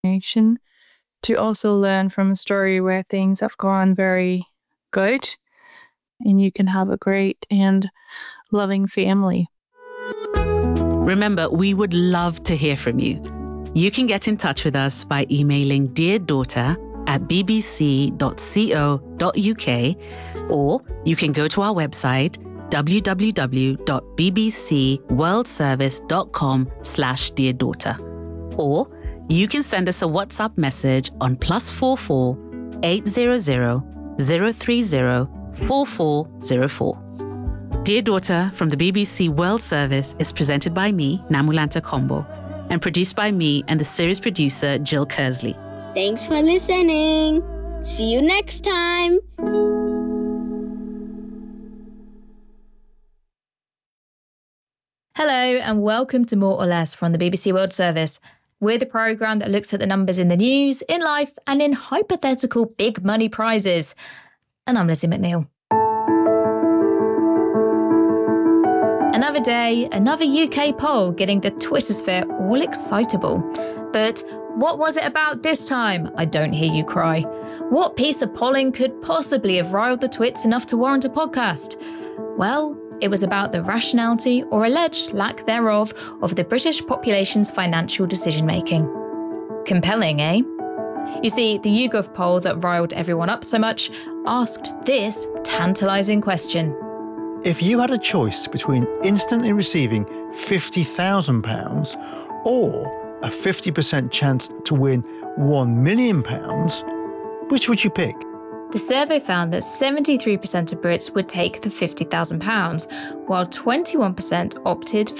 information, to also learn from a story where things have gone very good and you can have a great and loving family. Remember, we would love to hear from you. You can get in touch with us by emailing deardaughter@bbc.co.uk, or you can go to our website www.bbcworldservice.com/deardaughter, or you can send us a WhatsApp message on +44 800 030 4404. Dear Daughter from the BBC World Service is presented by me, Namulanta Kombo, and produced by me and the series producer, Jill Kersley. Thanks for listening. See you next time. Hello and welcome to More or Less from the BBC World Service. We're the programme that looks at the numbers in the news, in life and in hypothetical big money prizes. And I'm Lizzie McNeil. Another day, another UK poll getting the Twittersphere all excitable. But what was it about this time? I don't hear you cry. What piece of polling could possibly have riled the twits enough to warrant a podcast? Well, it was about the rationality or alleged lack thereof of the British population's financial decision-making. Compelling, eh? You see, the YouGov poll that riled everyone up so much asked this tantalising question. If you had a choice between instantly receiving £50,000 or a 50% chance to win £1 million, which would you pick? The survey found that 73% of Brits would take the £50,000, while 21% opted for